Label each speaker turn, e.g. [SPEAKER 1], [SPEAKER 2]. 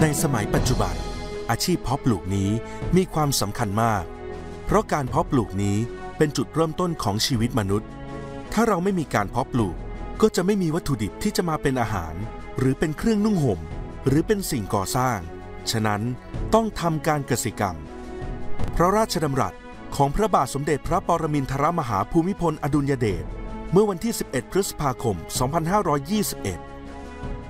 [SPEAKER 1] ในสมัยปัจจุบันอาชีพเพาะปลูกนี้มีความสำคัญมากเพราะการเพาะปลูกนี้เป็นจุดเริ่มต้นของชีวิตมนุษย์ถ้าเราไม่มีการเพาะปลูกก็จะไม่มีวัตถุดิบที่จะมาเป็นอาหารหรือเป็นเครื่องนุ่งห่มหรือเป็นสิ่งก่อสร้างฉะนั้นต้องทำการเกษตรกรรมพระราชดำรัสของพระบาทสมเด็จพระปรมินทรมหาภูมิพลอดุลยเดชเมื่อวันที่11 พฤษภาคม 2521